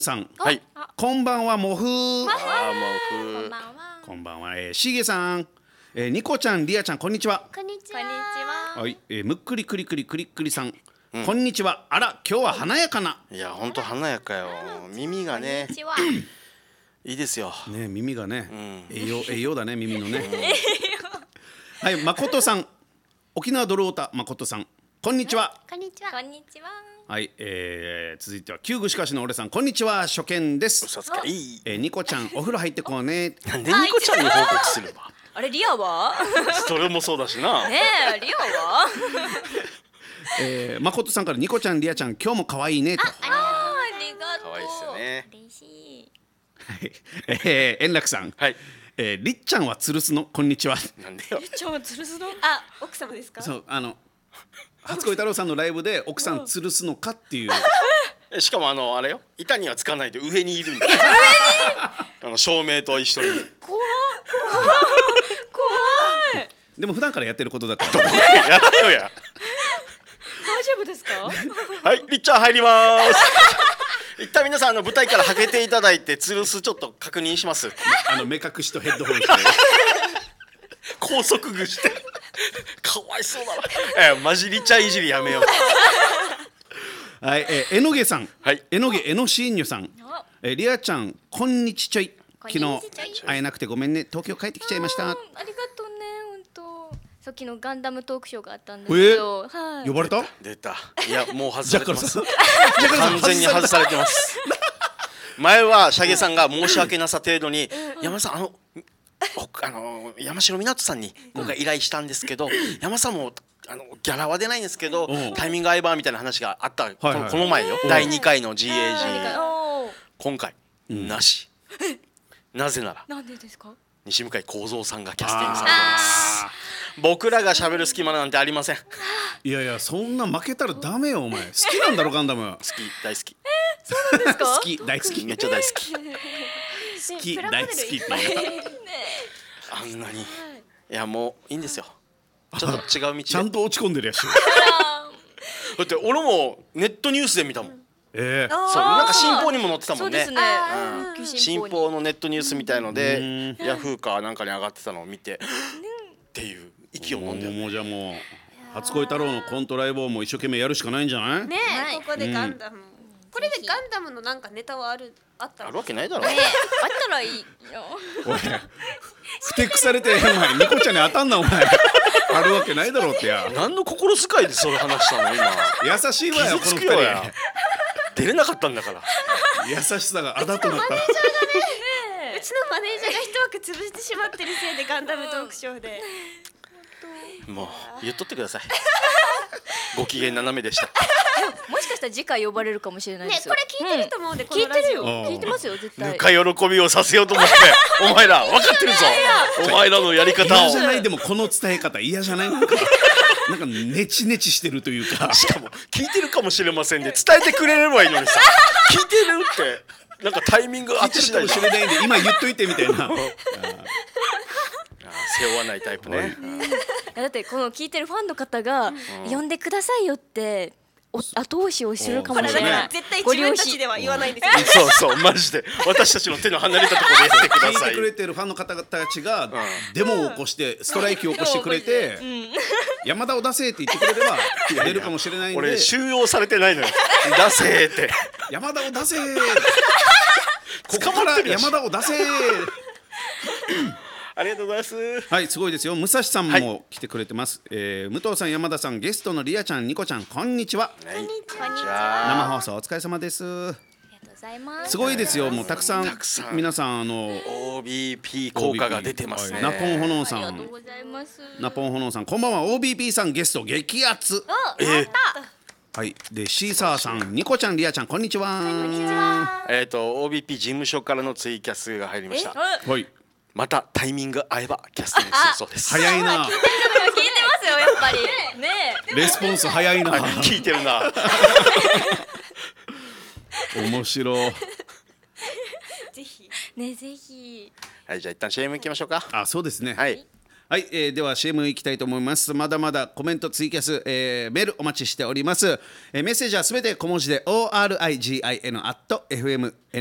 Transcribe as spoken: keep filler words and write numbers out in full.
さん、 はい。 こんばんはもふー。 あーもうふこんばんは。 こんばんは、えー、しげさん、えー、ニコちゃん、りあちゃん、こんにちは。 こんにちは。 こんにちは。 はい、えー、むっくりくりくりくりくりさん、こんにちは。あら、今日は華やかな。 いやほんと華やかよ。耳がねこんにちは。 いいですよ。 ね、耳がね、 ん栄養栄養だね、耳のね。はい、誠さん、沖縄ドルオタ誠さん、こんにちは。 こんにちは。こんにちは。 はい、えー、続いては旧具しかしの俺さん、こんにちは。初見です。 嘘つかいい。 えー、ニコちゃん、お風呂入ってこうね。 なんでニコちゃんに報告するの？ あれリアは？ それもそうだしな。 ねえリアは？ えー、誠さんからニコちゃん、りあちゃん、今日も可愛いねと。 あありがとう。 可愛いっすよね。 嬉しい。 はいえー、円楽さん、 はい。 えー、りっちゃんはつるすの、こんにちは。 なんでよ。 ちょつるすの？ あ、奥様ですか。 そうあの初恋太郎さんのライブで奥さんつるすのかっていうえしかもあのあれよ。板にはつかないで上にいるんだよ。あの照明と一緒に。 怖い怖い。 でも普段からやってることだからやだよや。 大丈夫ですか？ はい、りっちゃん入ります。一旦皆さんあの舞台からはけていただいてつるすちょっと確認します。 あの目隠しとヘッドホンして高速具してかわいそうだな。えマジリチャいじりやめよう。 はい、えー、えのげさん、 はいえのげえのしーにょさん、えー、りあちゃんこんにちちょい。昨日こんにちちょい会えなくてごめんね、東京帰ってきちゃいました。 うんありがとうね本当。さっきのガンダムトークショーがあったんですよ。はい。 呼ばれた出た。いやもう外ジされてます。 ャッカルさん完全に外されてます。前はシャゲさんが申し訳なさ程度に山田さんあのおあの山城湊さんに今回依頼したんですけど、山田さんもあのギャラは出ないんですけどうんタイミング合えばみたいな話があった、 はいはいこのこの前よ、 うんだいにかいの ジーエージ何ー。 かおー今回、なし。なぜならなんでですか？ 西向井幸三さんがキャスティングされてます。僕らが喋る隙間なんてありません。好いやいや、そんな負けたらダメよお前。好きなんだろガンダム。 き大好きそうですか？ 好き大好きめっちゃ大好き。 好き大好きっていうあんなにいやもういいんですよ。ちょっと違う道で。 ちゃんと落ち込んでるやし。 だって俺もネットニュースで見たもん。 えー、 そうなんか新報にも載ってたもんねそうです。ね。 うん旧新に報のネットニュースみたいのでうんヤフーかなんかに上がってたのを見てっていう息を飲んでる。 もうじゃあもう初恋太郎のコントライブをもう一生懸命やるしかないんじゃない？ ねえ、 はいここでガンダム。これでガンダムのなんかネタはあるあったら。 あるわけないだろ。 ねえあったらいいよ。 おいふてくされてお前ニコちゃんに当たんなお前。あるわけないだろうってや。 何の心遣いでそれ話したの今。 優しいわよこ傷の二人。 つくよや。出れなかったんだから。 優しさがあだとなった。 うちのマネージャーが一枠潰してしまってるせいでガンダムトークショーで。 もう言っとってください。ご機嫌斜めでした。 もしかしたら次回呼ばれるかもしれないですよ。 ねこれ聞いてると思うんで、こ聞いてるよ。 のラジオ。 うん聞いてますよ絶対。 ぬか喜びをさせようと思ってお前ら分かってるぞ。お前らのやり方を。 嫌じゃない。でもこの伝え方嫌じゃないなんかなんかネチネチしてるというか。 しかも聞いてるかもしれませんで伝えてくれればいいのにさ、聞いてるってなんかタイミングあ聞いてるかもしれないんで今言っといてみたいな。 背負わないタイプね。 いやだってこの聞いてるファンの方が呼んでくださいよってお後押しをするかもしれない。 絶対ご両自分たち親では言わないんですよ。 そうそうマジで私たちの手の離れたところでやってください聞いてく。れてるファンの方々たちがデモを起こしてストライキを起こしてくれて山田を出せって言ってくれれば出るかもしれないんで。 俺収容されてないのよ。出せーって山田を出せここから山田を出せ。 ありがとうございます。 はい、すごいですよ。武蔵さんはいも来てくれてます、えー、武藤さん、山田さん、ゲストのりあちゃん、ニコちゃん、こんにちは。 こんにちこんにち生は。 放送お疲れ様です。 ありがとうございます。 すごいですよ。もうたくさんたくさん皆さんあのオービーピー 効果が出てますね。 ナポンホノンあさん、 りがとうございます。 ナポンホノンさん、こんばんは。 オービーピー さんゲスト激アツ。 えーはい、でシーサーさん、ニコちゃん、りあちゃん、こんにちは。こんにちは。 えっと オービーピー 事務所からのツイキャスが入りました。 はい、 またタイミング合えばキャスティングするそうです。 早いな。 聞いてますよやっぱり。ねレスポンス早いな。 聞いてるな。 面白い。 ぜひ。 えねえぜひ。 はいじゃあ一旦 シーエム 行きましょうか。 あ、そうですね。 はい。 はい、えー、では シーエム いきたいと思います。まだまだコメントツイキャス、えー、メールお待ちしております。えー、メッセージはすべて小文字で オーアールアイジーアイエヌ アット エフエム